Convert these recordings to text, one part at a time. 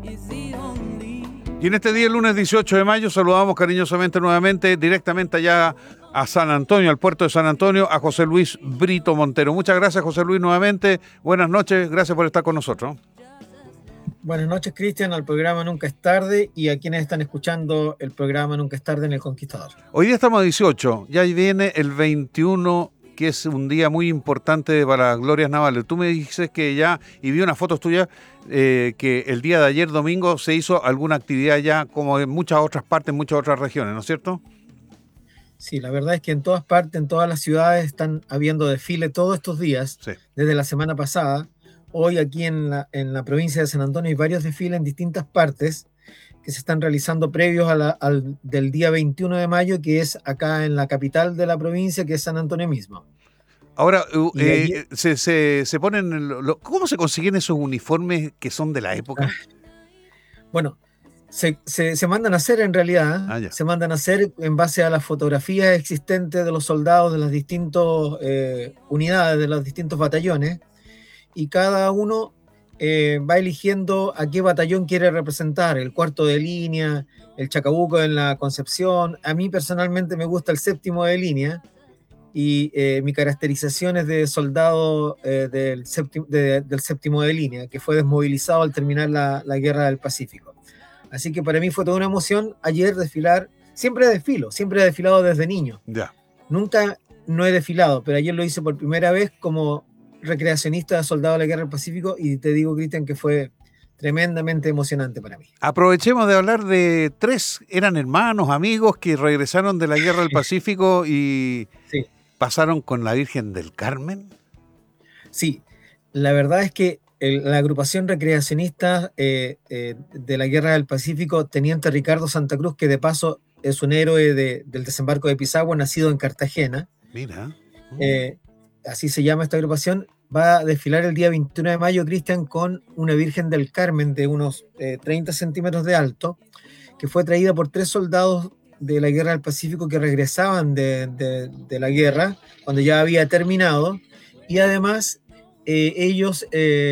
Y en este día, el lunes 18 de mayo, saludamos cariñosamente nuevamente, directamente allá a San Antonio, al puerto de San Antonio, a José Luis Brito Montero. Muchas gracias, José Luis, nuevamente. Buenas noches, gracias por estar con nosotros. Buenas noches, Cristian, al programa Nunca es Tarde y a quienes están escuchando el programa Nunca es Tarde en El Conquistador. Hoy día estamos a 18, ya viene el 21, que es un día muy importante para las glorias navales. Tú me dices que ya, y vi unas fotos tuyas, que el día de ayer, domingo, se hizo alguna actividad ya como en muchas otras partes, en muchas otras regiones, ¿no es cierto? Sí, la verdad es que en todas partes, en todas las ciudades están habiendo desfile todos estos días, Sí. desde la semana pasada. Hoy aquí en la provincia de San Antonio hay varios desfiles en distintas partes que se están realizando previos al del día 21 de mayo, que es acá en la capital de la provincia, que es San Antonio mismo. Ahora, Y allí, se ponen, ¿cómo se consiguen esos uniformes que son de la época? bueno, se mandan a hacer en realidad, Ya. se mandan a hacer en base a las fotografías existentes de los soldados de las distintas unidades, de los distintos batallones, y cada uno va eligiendo a qué batallón quiere representar, el cuarto de línea, el Chacabuco en la Concepción. A mí personalmente me gusta el séptimo de línea, y mi caracterización es de soldado del séptimo de línea, que fue desmovilizado al terminar la Guerra del Pacífico. Así que para mí fue toda una emoción ayer desfilar. Siempre he desfilado desde niño. Ya. Nunca no he desfilado, pero ayer lo hice por primera vez como recreacionista de soldado de la Guerra del Pacífico, y te digo, Cristian, que fue tremendamente emocionante para mí. Aprovechemos de hablar de tres, eran hermanos, amigos que regresaron de la Guerra del Pacífico y Sí. pasaron con la Virgen del Carmen. Sí, la verdad es que la agrupación recreacionista de la Guerra del Pacífico, Teniente Ricardo Santa Cruz, que de paso es un héroe del desembarco de Pisagua, nacido en Cartagena. Mira. Así se llama esta agrupación. Va a desfilar el día 21 de mayo, Cristian, con una Virgen del Carmen de unos 30 centímetros de alto, que fue traída por 3 soldados de la Guerra del Pacífico que regresaban de la guerra cuando ya había terminado. Y además ellos,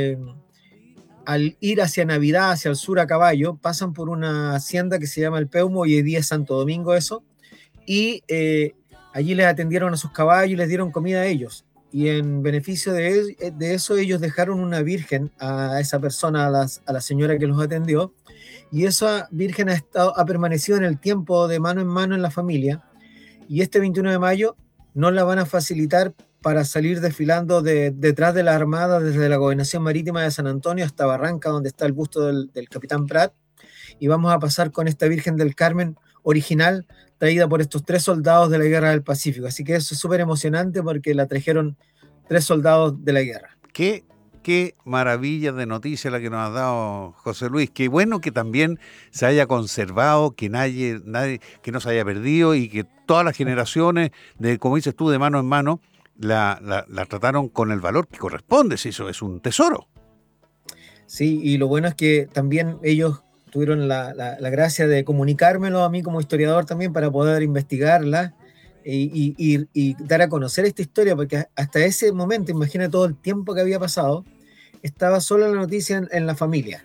al ir hacia Navidad, hacia el sur a caballo, pasan por una hacienda que se llama El Peumo, y hoy día es Santo Domingo eso, y allí les atendieron a sus caballos y les dieron comida a ellos. Y en beneficio de eso, ellos dejaron una virgen a esa persona, a la señora que los atendió, y esa virgen ha permanecido en el tiempo de mano en mano en la familia, y este 21 de mayo nos la van a facilitar para salir desfilando detrás de la Armada, desde la Gobernación Marítima de San Antonio hasta Barranca, donde está el busto del Capitán Prat, y vamos a pasar con esta Virgen del Carmen original, traída por estos 3 soldados de la Guerra del Pacífico. Así que eso es súper emocionante porque la trajeron 3 soldados de la guerra. Qué maravilla de noticia la que nos ha dado José Luis. Qué bueno que también se haya conservado, que nadie que no se haya perdido, y que todas las generaciones, como dices tú, de mano en mano, la trataron con el valor que corresponde. Si eso es un tesoro. Sí, y lo bueno es que también ellos tuvieron la gracia de comunicármelo a mí como historiador también, para poder investigarla y dar a conocer esta historia, porque hasta ese momento, imagina todo el tiempo que había pasado, estaba sola la noticia en la familia.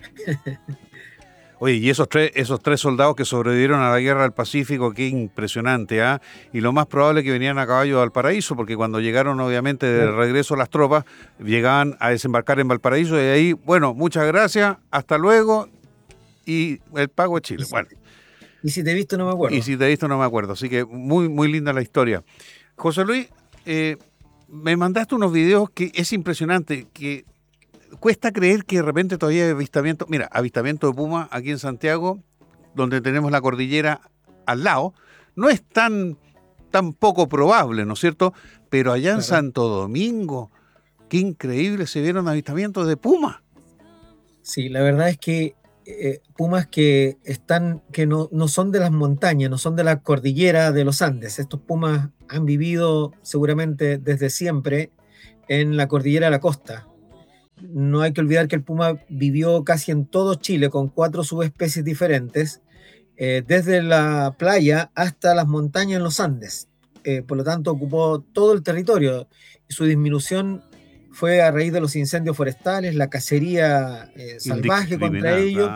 Oye, y esos tres soldados que sobrevivieron a la Guerra del Pacífico, qué impresionante, ¿ah? Y lo más probable es que venían a caballo de Valparaíso, porque cuando llegaron, obviamente, de regreso las tropas, llegaban a desembarcar en Valparaíso, y ahí, bueno, muchas gracias, hasta luego, y el pago es Chile. Bueno. Y si te he visto no me acuerdo. Y si te he visto no me acuerdo, así que muy, muy linda la historia. José Luis, me mandaste unos videos que es impresionante, que cuesta creer que de repente todavía hay avistamiento. Mira, avistamiento de puma aquí en Santiago, donde tenemos la cordillera al lado, no es tan poco probable, ¿no es cierto? Pero allá en Santo Domingo, qué increíble, se vieron avistamientos de puma. Sí, la verdad es que pumas que no son de las montañas, no son de la cordillera de los Andes. Estos pumas han vivido seguramente desde siempre en la cordillera de la costa. No hay que olvidar que el puma vivió casi en todo Chile con 4 subespecies diferentes, desde la playa hasta las montañas en los Andes. Por lo tanto, ocupó todo el territorio. Su disminución fue a raíz de los incendios forestales, la cacería salvaje contra ellos. Claro.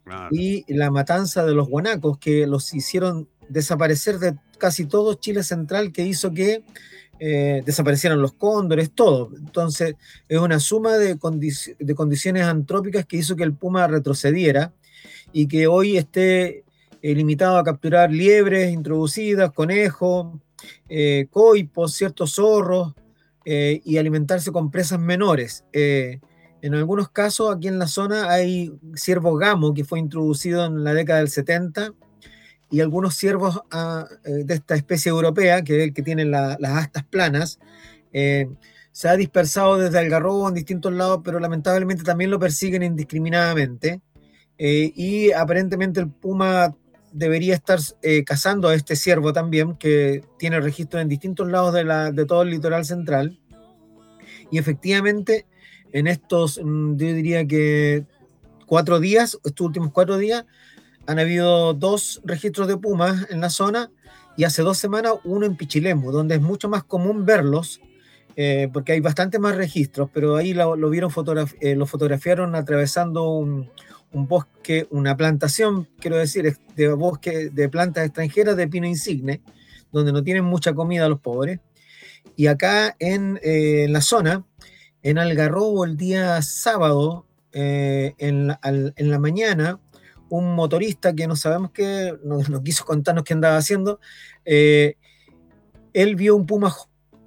Claro. y la matanza de los guanacos, que los hicieron desaparecer de casi todo Chile central, que hizo que desaparecieran los cóndores, todo. Entonces, es una suma de condiciones antrópicas que hizo que el puma retrocediera y que hoy esté limitado a capturar liebres introducidas, conejos, coipos, ciertos zorros, y alimentarse con presas menores. En algunos casos, aquí en la zona hay ciervo gamo que fue introducido en la década del 70 y algunos ciervos de esta especie europea, que es el que tiene las astas planas, eh, se ha dispersado desde Algarrobo en distintos lados, pero lamentablemente también lo persiguen indiscriminadamente. Y aparentemente el puma debería estar cazando a este ciervo también, que tiene registro en distintos lados de todo el litoral central. Y efectivamente, en estos, yo diría que 4 días, estos últimos 4 días, han habido 2 registros de pumas en la zona y hace 2 semanas uno en Pichilemu, donde es mucho más común verlos, porque hay bastante más registros, pero ahí lo vieron lo fotografiaron atravesando un bosque, una plantación, quiero decir, de bosque de plantas extranjeras de pino insigne, donde no tienen mucha comida los pobres. Y acá en la zona, en Algarrobo, el día sábado, en la mañana, un motorista que no sabemos qué, no quiso contarnos qué andaba haciendo, eh, él vio un puma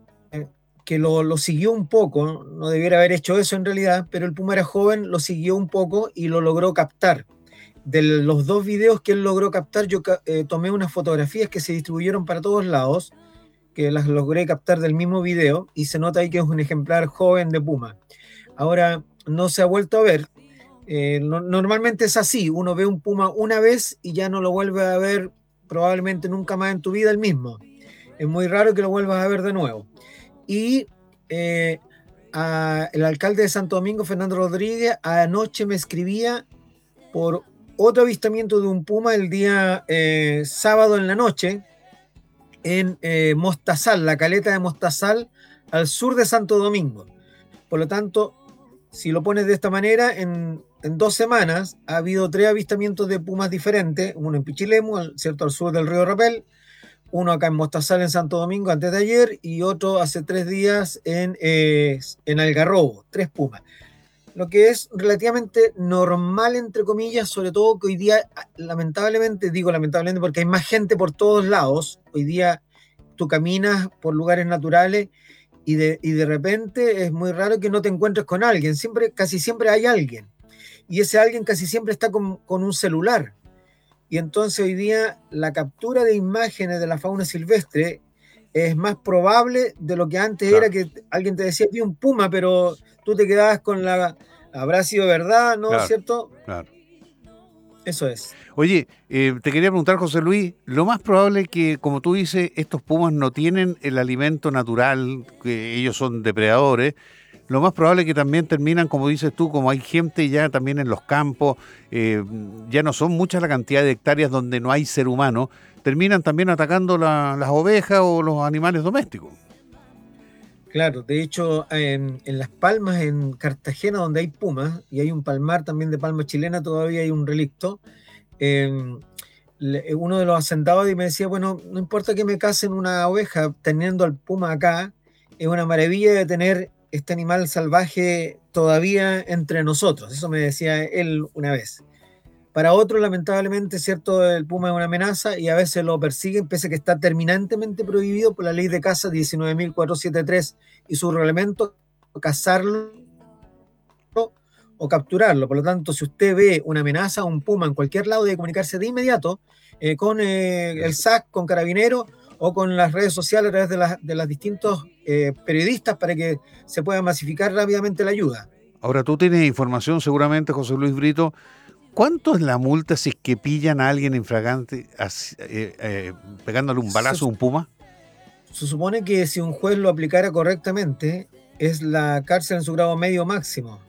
que lo siguió un poco, no debiera haber hecho eso en realidad, pero el puma era joven, lo siguió un poco y lo logró captar. De los 2 videos que él logró captar, yo tomé unas fotografías que se distribuyeron para todos lados, que las logré captar del mismo video, y se nota ahí que es un ejemplar joven de puma. Ahora, no se ha vuelto a ver. Normalmente es así, uno ve un puma una vez y ya no lo vuelve a ver probablemente nunca más en tu vida el mismo. Es muy raro que lo vuelvas a ver de nuevo. Y eh, el alcalde de Santo Domingo, Fernando Rodríguez, anoche me escribía por otro avistamiento de un puma el día sábado en la noche en Mostazal, la caleta de Mostazal, al sur de Santo Domingo. Por lo tanto, si lo pones de esta manera, en 2 semanas ha habido 3 avistamientos de pumas diferentes, uno en Pichilemu, cierto, al sur del río Rapel, uno acá en Mostazal, en Santo Domingo, antes de ayer, y otro hace 3 días en Algarrobo, 3 pumas. Lo que es relativamente normal, entre comillas, sobre todo que hoy día, lamentablemente, digo lamentablemente porque hay más gente por todos lados, hoy día tú caminas por lugares naturales y de repente es muy raro que no te encuentres con alguien, casi siempre hay alguien, y ese alguien casi siempre está con un celular. Y entonces hoy día la captura de imágenes de la fauna silvestre es más probable de lo que antes Claro, era, que alguien te decía, vi un puma, pero tú te quedabas con habrá sido verdad, ¿no? claro, ¿Cierto? claro. Eso es. Oye, te quería preguntar, José Luis, lo más probable es que, como tú dices, estos pumas no tienen el alimento natural, que ellos son depredadores. Lo más probable es que también terminan, como dices tú, como hay gente ya también en los campos, eh, ya no son muchas la cantidad de hectáreas donde no hay ser humano, terminan también atacando las ovejas o los animales domésticos. Claro, de hecho, en Las Palmas, en Cartagena, donde hay pumas, y hay un palmar también de palma chilena, todavía hay un relicto. eh, Uno de los hacendados y me decía, bueno, no importa que me casen una oveja, teniendo al puma acá, es una maravilla de tener este animal salvaje todavía entre nosotros. Eso me decía él una vez. Para otros, lamentablemente, cierto, el puma es una amenaza y a veces lo persiguen, pese a que está terminantemente prohibido por la ley de caza 19.473 y su reglamento, cazarlo o capturarlo. Por lo tanto, si usted ve una amenaza, un puma en cualquier lado, debe comunicarse de inmediato con el SAC, con Carabineros o con las redes sociales a través de las distintos periodistas, para que se pueda masificar rápidamente la ayuda. Ahora tú tienes información seguramente, José Luis Brito. ¿Cuánto es la multa si es que pillan a alguien infragante pegándole un Se, balazo a un puma? se supone que si un juez lo aplicara correctamente, es la cárcel en su grado medio máximo.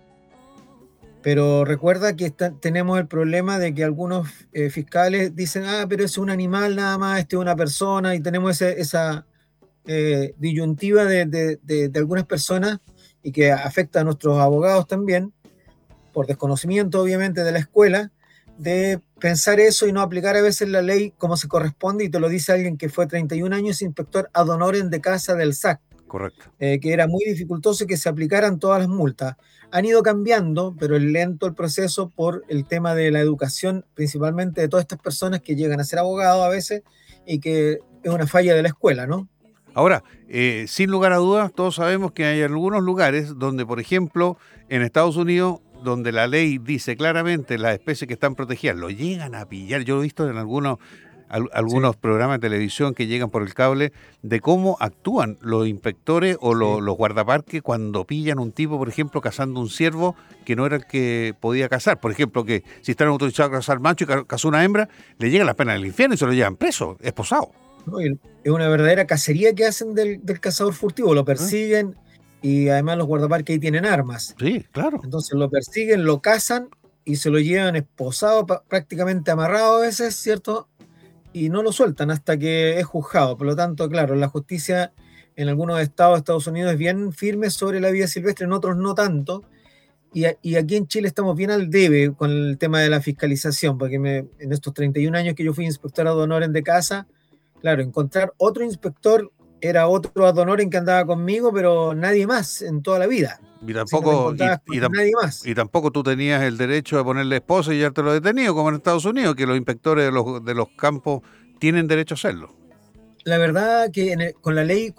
Pero recuerda que tenemos el problema de que algunos fiscales dicen, pero es un animal nada más, este es una persona, y tenemos esa disyuntiva de algunas personas, y que afecta a nuestros abogados también, por desconocimiento obviamente de la escuela, de pensar eso y no aplicar a veces la ley como se corresponde, y te lo dice alguien que fue 31 años inspector ad honorem de casa del SAC, Correcto. que era muy dificultoso que se aplicaran todas las multas. Han ido cambiando, pero es lento el proceso por el tema de la educación, principalmente de todas estas personas que llegan a ser abogados a veces y que es una falla de la escuela, ¿no? Ahora, sin lugar a dudas, todos sabemos que hay algunos lugares donde, por ejemplo, en Estados Unidos, donde la ley dice claramente las especies que están protegidas, lo llegan a pillar. Yo lo he visto en algunos Sí, programas de televisión que llegan por el cable, de cómo actúan los inspectores o sí. los guardaparques cuando pillan un tipo, por ejemplo, cazando un ciervo que no era el que podía cazar. Por ejemplo, que si están autorizados a cazar macho y cazó una hembra, le llega la pena del infierno y se lo llevan preso, esposado. ¿No? Y es una verdadera cacería que hacen del cazador furtivo, lo ¿Eh? persiguen y además los guardaparques ahí tienen armas. Sí, claro. Entonces lo persiguen, lo cazan y se lo llevan esposado, prácticamente amarrado a veces, ¿cierto? Y no lo sueltan hasta que es juzgado. Por lo tanto, claro, la justicia en algunos estados de Estados Unidos es bien firme sobre la vida silvestre, en otros no tanto. Y aquí en Chile estamos bien al debe con el tema de la fiscalización, porque en estos 31 años que yo fui inspector ad honorem de casa, claro, encontrar otro inspector era otro ad honorem que andaba conmigo, pero nadie más en toda la vida. Y Si no te tampoco, encontrabas con nadie más. y tampoco tú tenías el derecho de ponerle esposa y llevártelo detenido, como en Estados Unidos, que los inspectores de los campos tienen derecho a hacerlo. La verdad que con la ley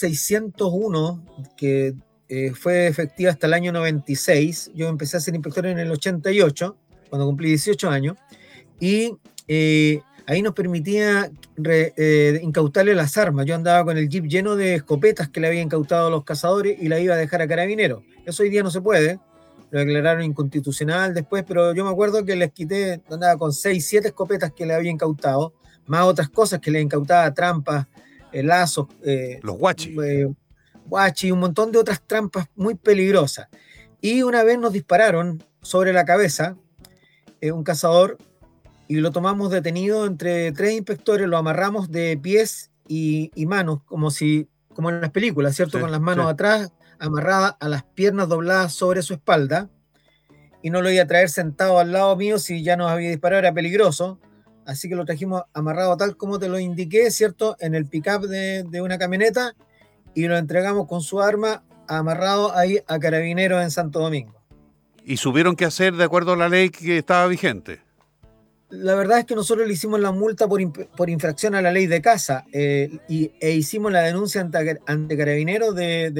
4601, que fue efectiva hasta el año 96, yo empecé a ser inspector en el 88, cuando cumplí 18 años, y ahí nos permitía incautarle las armas. Yo andaba con el jeep lleno de escopetas que le habían incautado a los cazadores y la iba a dejar a carabineros. Eso hoy día no se puede, lo declararon inconstitucional después, pero yo me acuerdo que les quité, andaba con 6, 7 escopetas que le había incautado, más otras cosas que le incautaba, trampas, lazos, Los guachis. guachi, un montón de otras trampas muy peligrosas. Y una vez nos dispararon sobre la cabeza un cazador y lo tomamos detenido entre 3 inspectores, lo amarramos de pies y manos, como en las películas, ¿cierto? Sí, Con las sí. manos atrás, amarradas a las piernas dobladas sobre su espalda, y no lo iba a traer sentado al lado mío si ya nos había disparado, era peligroso. Así que lo trajimos amarrado tal como te lo indiqué, ¿cierto? En el pick-up de una camioneta, y lo entregamos con su arma amarrado ahí a Carabineros en Santo Domingo. Y supieron qué hacer de acuerdo a la ley que estaba vigente. La verdad es que nosotros le hicimos la multa por infracción a la ley de caza, e hicimos la denuncia ante Carabineros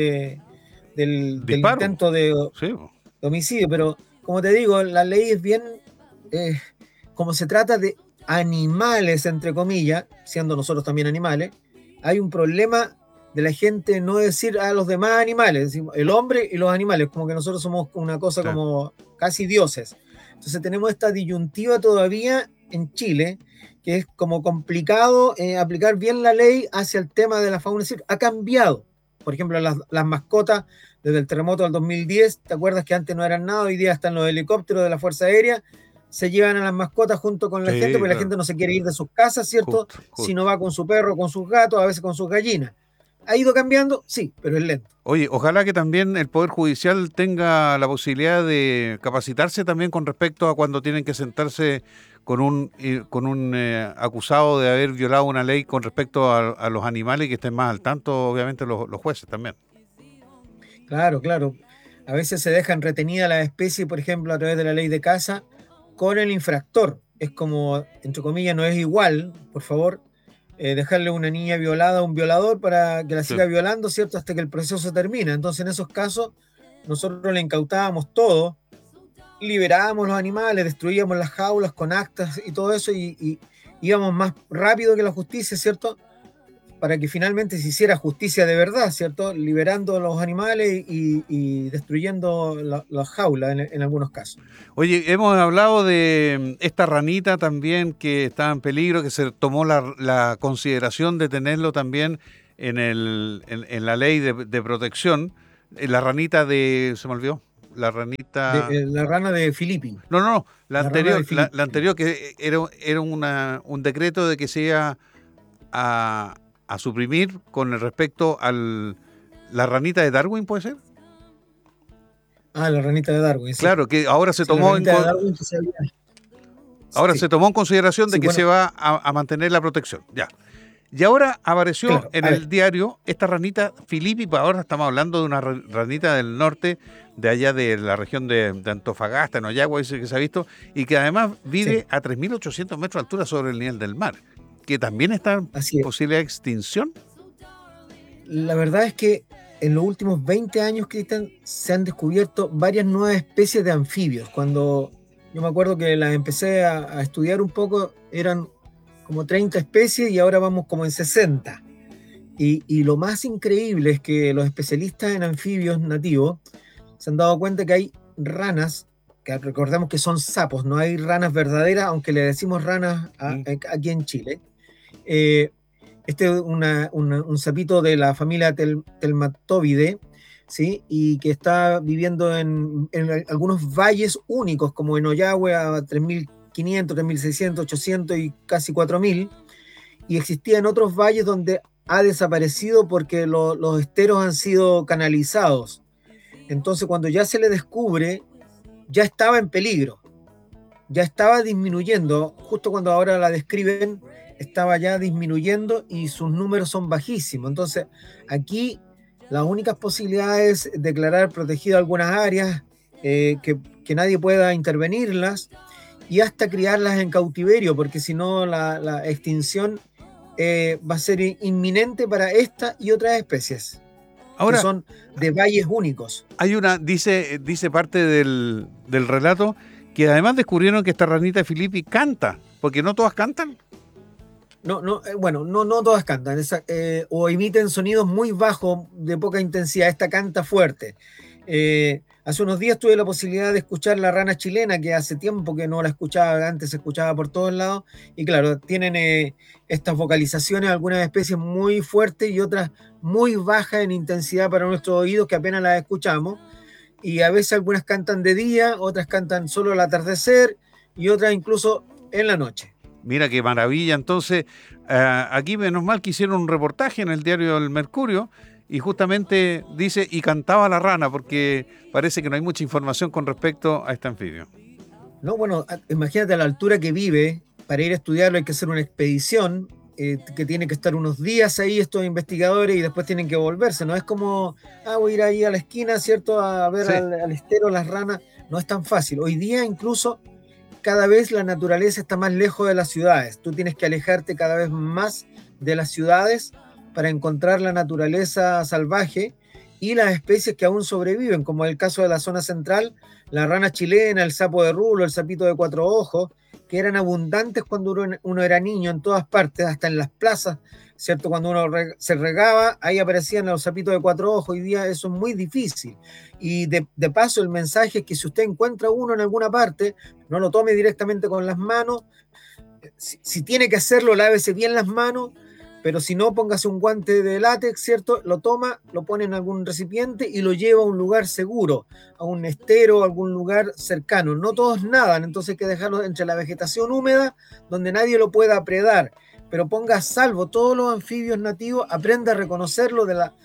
del Disparo. intento de Sí. homicidio, pero como te digo, la ley es bien, eh, como se trata de animales, entre comillas, siendo nosotros también animales, hay un problema de la gente no decir a los demás animales, decimos el hombre y los animales, como que nosotros somos una cosa Claro. como casi dioses. Entonces tenemos esta disyuntiva todavía en Chile, que es como complicado aplicar bien la ley hacia el tema de la fauna. Ha cambiado. Por ejemplo, las mascotas desde el terremoto del 2010, ¿te acuerdas que antes no eran nada? Hoy día están los helicópteros de la Fuerza Aérea, se llevan a las mascotas junto con la gente, Sí, porque la claro. gente no se quiere ir de sus casas, ¿cierto? Justo, Si no justo. va con su perro, con sus gatos, a veces con sus gallinas. ¿Ha ido cambiando? Sí, pero es lento. Oye, ojalá que también el Poder Judicial tenga la posibilidad de capacitarse también con respecto a cuando tienen que sentarse con un acusado de haber violado una ley con respecto a los animales y que estén más al tanto, obviamente, los jueces también. Claro, claro. A veces se dejan retenida la especie, por ejemplo, a través de la ley de caza, con el infractor. Es como, entre comillas, no es igual, por favor, dejarle a una niña violada a un violador para que la Sí, siga violando, ¿cierto? Hasta que el proceso termina. Entonces, en esos casos, nosotros le incautábamos todo, liberábamos los animales, destruíamos las jaulas con actas y todo eso, y íbamos más rápido que la justicia, ¿cierto? Para que finalmente se hiciera justicia de verdad, ¿cierto? Liberando a los animales y destruyendo las jaulas en algunos casos. oye, hemos hablado de esta ranita también que está en peligro, que se tomó la consideración de tenerlo también en la ley de protección. La ranita se me olvidó, la ranita... La rana de Filippi, No, no, no, la rana de Filippi. la anterior que era un decreto de que se iba a, a suprimir con respecto la ranita de Darwin, ¿puede ser? Ah, la ranita de Darwin, sí. Claro, que ahora se Sí, la tomó ranita de Darwin que se había... Ahora Sí, se tomó en consideración de sí, que bueno, se va a mantener la protección. Ya. Y ahora apareció claro, en a el ver, diario esta ranita Filippi, pues ahora estamos hablando de una ranita del norte, de allá de la región de Antofagasta, en Oyagua, dice que se ha visto, y que además sí, vive a 3.800 metros de altura sobre el nivel del mar, que también está en así es. posible extinción. La verdad es que en los últimos 20 años, Cristian, se han descubierto varias nuevas especies de anfibios. Cuando yo me acuerdo que las empecé a estudiar un poco, eran como 30 especies y ahora vamos como en 60. Y lo más increíble es que los especialistas en anfibios nativos se han dado cuenta que hay ranas, que recordemos que son sapos, no hay ranas verdaderas, aunque le decimos ranas Mm. aquí en Chile. Eh, este es un sapito de la familia Telmatobidae, ¿sí? Y que está viviendo en algunos valles únicos, como en Oyagüe a 3.500, 3.600, 800 y casi 4.000, y existía en otros valles donde ha desaparecido porque los esteros han sido canalizados. Entonces, cuando ya se le descubre, ya estaba en peligro, ya estaba disminuyendo, justo cuando ahora la describen, estaba ya disminuyendo y sus números son bajísimos. Entonces, aquí las únicas posibilidades es declarar protegidas algunas áreas, que nadie pueda intervenirlas y hasta criarlas en cautiverio, porque si no la extinción va a ser inminente para esta y otras especies, que Ahora, son de valles únicos. hay una, dice parte del relato, que además descubrieron que esta ranita Filippi canta, porque no todas cantan. No, no, bueno, no todas cantan, o emiten sonidos muy bajos de poca intensidad. Esta canta fuerte. Hace unos días tuve la posibilidad de escuchar la rana chilena, que hace tiempo que no la escuchaba, antes se escuchaba por todos lados, y claro, tienen estas vocalizaciones, algunas especies muy fuertes y otras muy bajas en intensidad para nuestros oídos, que apenas las escuchamos, y a veces algunas cantan de día, otras cantan solo al atardecer, y otras incluso en la noche. Mira qué maravilla. Entonces, aquí menos mal que hicieron un reportaje en el diario El Mercurio y justamente dice, y cantaba la rana, porque parece que no hay mucha información con respecto a este anfibio. No, bueno, imagínate a la altura que vive, para ir a estudiarlo hay que hacer una expedición, que tiene que estar unos días ahí estos investigadores y después tienen que volverse. No es como, voy a ir ahí a la esquina, ¿cierto? A ver Sí. al estero, las ranas. No es tan fácil. Hoy día incluso cada vez la naturaleza está más lejos de las ciudades. Tú tienes que alejarte cada vez más de las ciudades para encontrar la naturaleza salvaje y las especies que aún sobreviven, como el caso de la zona central, la rana chilena, el sapo de rulo, el sapito de cuatro ojos, que eran abundantes cuando uno era niño en todas partes, hasta en las plazas, ¿cierto? Cuando uno se regaba, ahí aparecían los sapitos de cuatro ojos. Hoy día eso es muy difícil. Y de paso, el mensaje es que si usted encuentra uno en alguna parte, no lo tome directamente con las manos. Si tiene que hacerlo, lávese bien las manos, pero si no, póngase un guante de látex, ¿cierto? Lo toma, lo pone en algún recipiente y lo lleva a un lugar seguro, a un estero, a algún lugar cercano. No todos nadan, entonces hay que dejarlo entre la vegetación húmeda, donde nadie lo pueda predar, pero ponga a salvo todos los anfibios nativos, aprenda a reconocerlo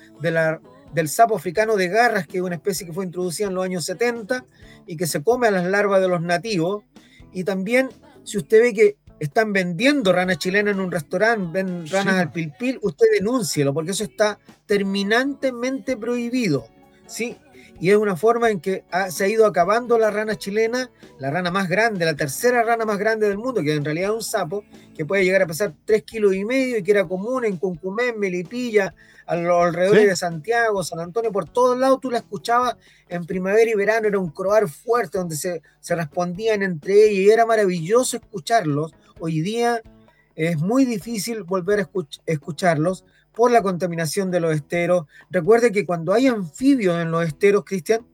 del sapo africano de garras, que es una especie que fue introducida en los años 70 y que se come a las larvas de los nativos. Y también, si usted ve que están vendiendo ranas chilenas en un restaurante, ven Sí. ranas al pilpil, usted denúncielo, porque eso está terminantemente prohibido, ¿sí? Y es una forma en que se ha ido acabando la rana chilena, la rana más grande, la tercera rana más grande del mundo, que en realidad es un sapo, que puede llegar a pesar 3,5 kilos y que era común en Cuncumén, Melipilla, a los alrededores ¿Sí? de Santiago, San Antonio, por todos lados tú la escuchabas en primavera y verano, era un croar fuerte donde se respondían entre ellos y era maravilloso escucharlos. Hoy día es muy difícil volver a escucharlos por la contaminación de los esteros. Recuerde que cuando hay anfibios en los esteros, Cristian,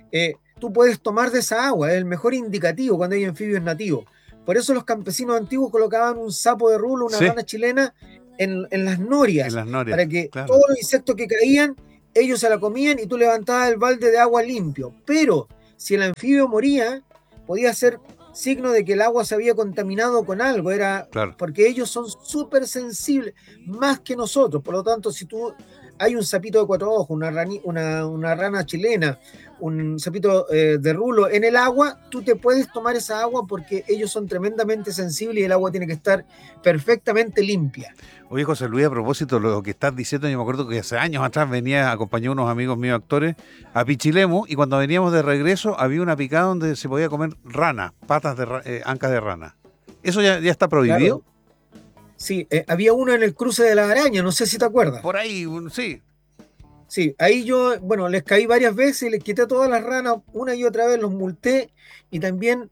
tú puedes tomar de esa agua, es el mejor indicativo cuando hay anfibios nativos. Por eso los campesinos antiguos colocaban un sapo de rulo, una Sí, rana chilena en las en norias, las norias, para que claro. todos los insectos que caían, ellos se la comían y tú levantabas el balde de agua limpio. Pero si el anfibio moría, podía ser signo de que el agua se había contaminado con algo, era Claro. porque ellos son súper sensibles, más que nosotros. Por lo tanto, si tú hay un sapito de 4 ojos, una rana chilena, un sapito de rulo en el agua, tú te puedes tomar esa agua porque ellos son tremendamente sensibles y el agua tiene que estar perfectamente limpia. Oye, José Luis, a propósito de lo que estás diciendo, yo me acuerdo que hace años atrás acompañé a unos amigos míos actores a Pichilemu, y cuando veníamos de regreso había una picada donde se podía comer rana, ancas de rana. ¿Eso ya está prohibido? Claro. Sí, había uno en el cruce de la Araña, no sé si te acuerdas. Por ahí, sí. Sí, ahí yo, bueno, les caí varias veces, les quité todas las ranas una y otra vez, los multé y también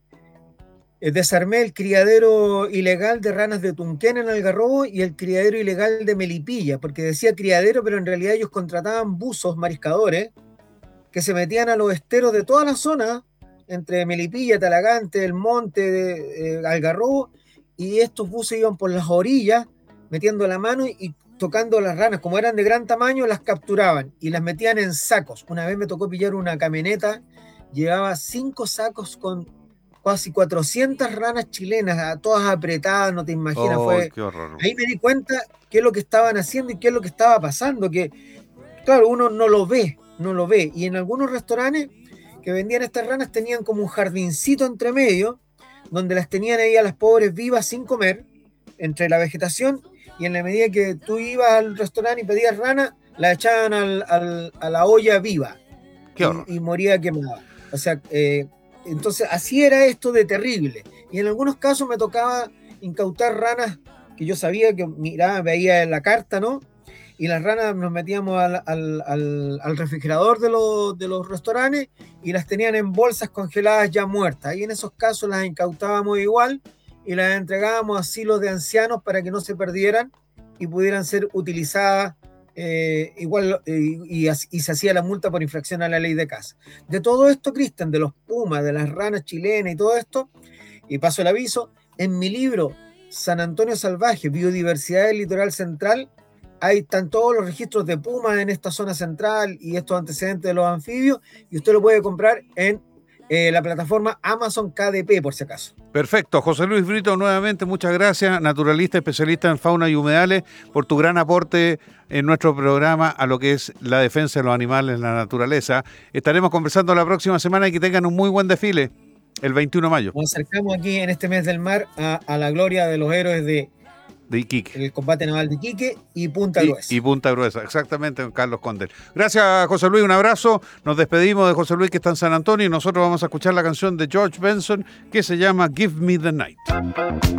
desarmé el criadero ilegal de ranas de Tunquén en Algarrobo y el criadero ilegal de Melipilla, porque decía criadero, pero en realidad ellos contrataban buzos mariscadores que se metían a los esteros de toda la zona, entre Melipilla, Talagante, El Monte, Algarrobo, y estos buses iban por las orillas metiendo la mano y tocando las ranas. Como eran de gran tamaño, las capturaban y las metían en sacos. Una vez me tocó pillar una camioneta, llevaba 5 sacos con casi 400 ranas chilenas, todas apretadas, no te imaginas. Qué horror. Ahí me di cuenta qué es lo que estaban haciendo y qué es lo que estaba pasando, que claro, uno no lo ve, y en algunos restaurantes que vendían estas ranas tenían como un jardincito entre medio, donde las tenían ahí a las pobres vivas sin comer, entre la vegetación, y en la medida que tú ibas al restaurante y pedías rana, la echaban a la olla viva y moría quemada. O sea, entonces así era esto de terrible. Y en algunos casos me tocaba incautar ranas que yo sabía que miraba, veía en la carta, ¿no? Y las ranas nos metíamos al refrigerador de los restaurantes y las tenían en bolsas congeladas ya muertas. Y en esos casos las incautábamos igual y las entregábamos a asilos de ancianos para que no se perdieran y pudieran ser utilizadas igual, y se hacía la multa por infracción a la ley de caza. De todo esto, Cristian, de los pumas, de las ranas chilenas y todo esto, y paso el aviso, en mi libro San Antonio Salvaje, Biodiversidad del Litoral Central, ahí están todos los registros de pumas en esta zona central y estos antecedentes de los anfibios, y usted lo puede comprar en la plataforma Amazon KDP, por si acaso. Perfecto. José Luis Brito, nuevamente, muchas gracias, naturalista, especialista en fauna y humedales, por tu gran aporte en nuestro programa a lo que es la defensa de los animales en la naturaleza. Estaremos conversando la próxima semana y que tengan un muy buen desfile el 21 de mayo. Nos acercamos aquí en este mes del mar a la gloria de los héroes de Iquique. El combate naval de Iquique y Punta Gruesa. Y Punta Gruesa, exactamente, Carlos Condel. Gracias, José Luis, un abrazo. Nos despedimos de José Luis, que está en San Antonio, y nosotros vamos a escuchar la canción de George Benson que se llama Give Me the Night.